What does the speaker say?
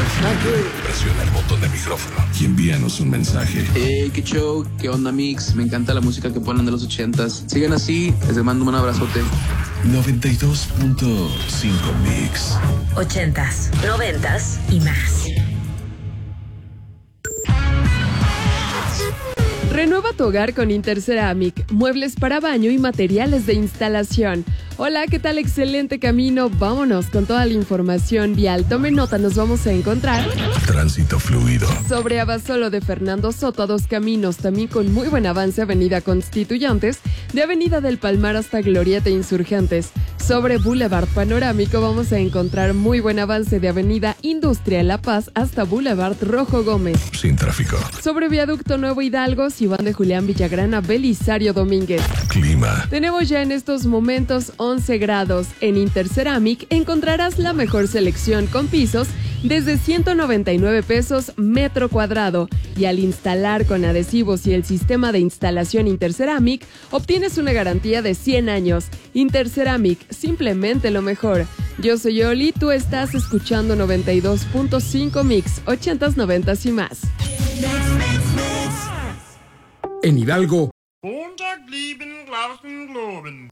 Presiona el botón de micrófono y envíanos un mensaje. Hey, qué show, qué onda mix, me encanta la música que ponen de los 80s. Sigan así, les mando un abrazote. 92.5 Mix. 80s, 90s y más. Renueva tu hogar con Interceramic, muebles para baño y materiales de instalación. Hola, ¿qué tal? Excelente camino. Vámonos con toda la información vial. Tome nota, nos vamos a encontrar Tránsito fluido. sobre Abasolo de Fernando Soto a Dos Caminos, también con muy buen avance Avenida Constituyentes, de Avenida del Palmar hasta Glorieta Insurgentes. Sobre Boulevard Panorámico vamos a encontrar muy buen avance de Avenida Industria La Paz hasta Boulevard Rojo Gómez. Sin tráfico. Sobre Viaducto Nuevo Hidalgo, Iván de Julián Villagrán a Belisario Domínguez. Clima. Tenemos ya en estos momentos 11 grados. En Interceramic encontrarás la mejor selección con pisos desde 199 pesos metro cuadrado. Y al instalar con adhesivos y el sistema de instalación Interceramic, obtienes una garantía de 100 años. Interceramic, simplemente lo mejor. Yo soy Oli, tú estás escuchando 92.5 Mix, 80s, 90s y más. En Hidalgo,